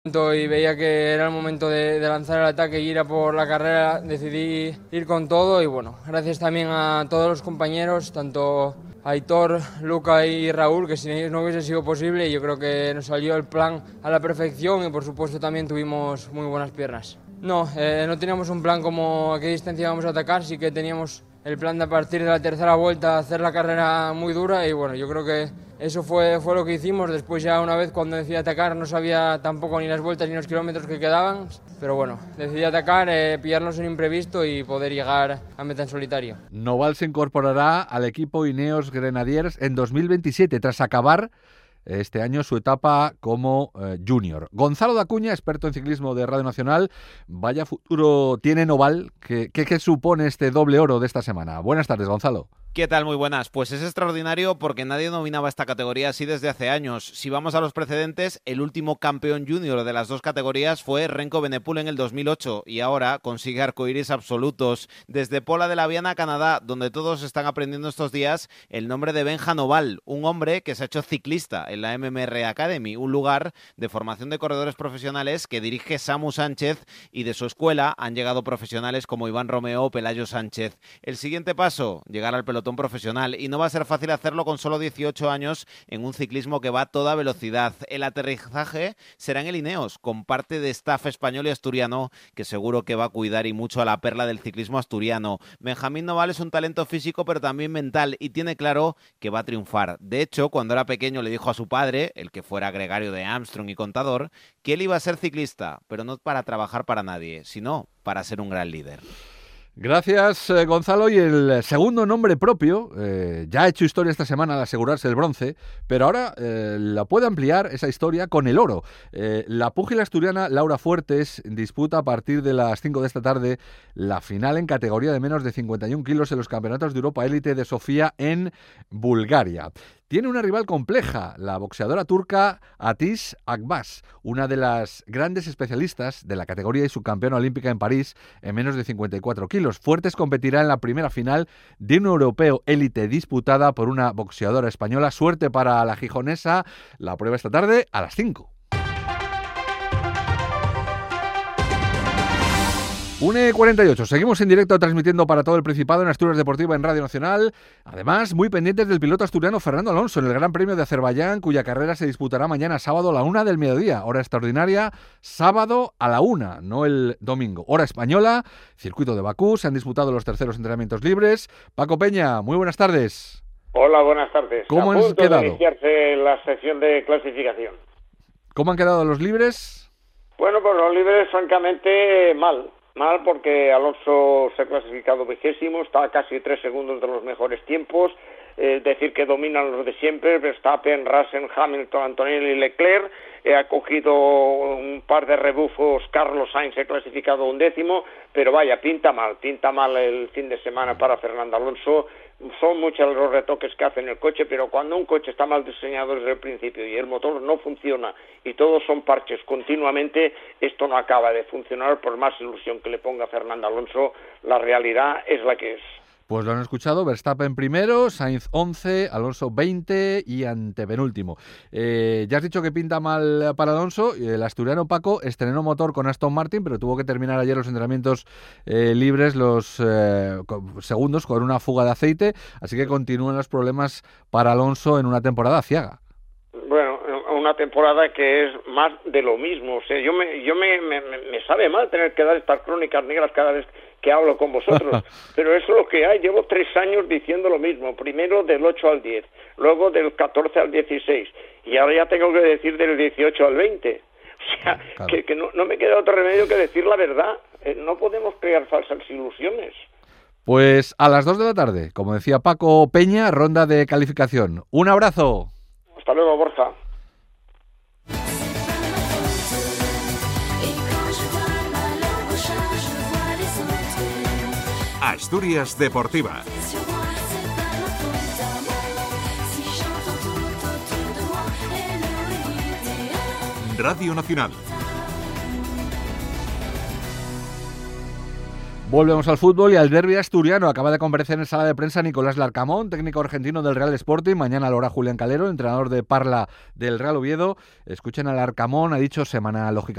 Y veía que era el momento de lanzar el ataque y ir a por la carrera, decidí ir con todo y bueno, gracias también a todos los compañeros, tanto Aitor, Luca y Raúl, que sin ellos no hubiese sido posible y yo creo que nos salió el plan a la perfección y por supuesto también tuvimos muy buenas piernas. No teníamos un plan como a qué distancia íbamos a atacar, sí que teníamos el plan de a partir de la tercera vuelta hacer la carrera muy dura y bueno, yo creo que eso fue lo que hicimos. Después ya una vez cuando decidí atacar no sabía tampoco ni las vueltas ni los kilómetros que quedaban, pero bueno, decidí atacar, pillarnos un imprevisto y poder llegar a meta en solitario. Noval se incorporará al equipo Ineos Grenadiers en 2027 tras acabar este año su etapa como junior. Gonzalo Dacuña, experto en ciclismo de Radio Nacional, vaya futuro tiene Noval. ¿Qué supone este doble oro de esta semana? Buenas tardes, Gonzalo. ¿Qué tal? Muy buenas. Pues es extraordinario porque nadie dominaba esta categoría así desde hace años. Si vamos a los precedentes, el último campeón junior de las dos categorías fue Renko Benepul en el 2008 y ahora consigue arcoíris absolutos. Desde Pola de la Viana, Canadá, donde todos están aprendiendo estos días el nombre de Benja Noval, un hombre que se ha hecho ciclista en la MMR Academy, un lugar de formación de corredores profesionales que dirige Samu Sánchez y de su escuela han llegado profesionales como Iván Romeo o Pelayo Sánchez. El siguiente paso, llegar al pelotón profesional y no va a ser fácil hacerlo con solo 18 años en un ciclismo que va a toda velocidad. El aterrizaje será en el Ineos con parte de staff español y asturiano que seguro que va a cuidar y mucho a la perla del ciclismo asturiano. Benjamín Noval es un talento físico pero también mental y tiene claro que va a triunfar. De hecho, cuando era pequeño le dijo a su padre, el que fuera gregario de Armstrong y contador, que él iba a ser ciclista, pero no para trabajar para nadie, sino para ser un gran líder. Gracias, Gonzalo. Y el segundo nombre propio, ya ha hecho historia esta semana al asegurarse el bronce, pero ahora la puede ampliar esa historia con el oro. La púgila asturiana Laura Fuertes disputa a partir de las 5 de esta tarde la final en categoría de menos de 51 kilos en los Campeonatos de Europa Élite de Sofía en Bulgaria. Tiene una rival compleja, la boxeadora turca Atish Akbaş, una de las grandes especialistas de la categoría y subcampeona olímpica en París en menos de 54 kilos. Fuertes competirá en la primera final de un europeo élite disputada por una boxeadora española. Suerte para la gijonesa. La prueba esta tarde a las 5. 1:48. Seguimos en directo transmitiendo para todo el Principado en Asturias Deportiva en Radio Nacional. Además, muy pendientes del piloto asturiano Fernando Alonso en el Gran Premio de Azerbaiyán, cuya carrera se disputará mañana sábado a la 1 del mediodía. Hora extraordinaria, sábado a la 1, no el domingo. Hora española, circuito de Bakú. Se han disputado los terceros entrenamientos libres. Paco Peña, muy buenas tardes. Hola, buenas tardes. ¿Cómo han quedado? De iniciarse la sección de clasificación. ¿Cómo han quedado los libres? Bueno, pues los libres, francamente, mal porque Alonso se ha clasificado 20º, está a casi 3 segundos de los mejores tiempos, es decir, que dominan los de siempre, Verstappen, Russell, Hamilton, Antonelli y Leclerc. Ha cogido un par de rebufos, Carlos Sainz se ha clasificado 11º, pero vaya, pinta mal el fin de semana para Fernando Alonso. Son muchos los retoques que hacen el coche, pero cuando un coche está mal diseñado desde el principio y el motor no funciona y todos son parches continuamente, esto no acaba de funcionar por más ilusión que le ponga Fernando Alonso. La realidad es la que es. Pues lo han escuchado, Verstappen primero, Sainz 11, Alonso 20 y antepenúltimo. Ya has dicho que pinta mal para Alonso. El asturiano Paco estrenó motor con Aston Martin, pero tuvo que terminar ayer los entrenamientos libres, los segundos, con una fuga de aceite. Así que continúan los problemas para Alonso en una temporada aciaga. Bueno, una temporada que es más de lo mismo. O sea, yo me sabe mal tener que dar estas crónicas negras cada vez que hablo con vosotros, pero eso es lo que hay. Llevo 3 años diciendo lo mismo, primero del 8 al 10, luego del 14 al 16, y ahora ya tengo que decir del 18 al 20. O sea, claro, que no me queda otro remedio que decir la verdad. No podemos crear falsas ilusiones. Pues a las 2 de la tarde, como decía Paco Peña, ronda de calificación. Un abrazo. Hasta luego, Borja. Asturias Deportiva. Radio Nacional. Volvemos al fútbol y al derbi asturiano. Acaba de comparecer en sala de prensa Nicolás Larcamón, técnico argentino del Real Sporting. Mañana lo hará Julián Calero, entrenador de Parla del Real Oviedo. Escuchen a Larcamón, ha dicho semana lógica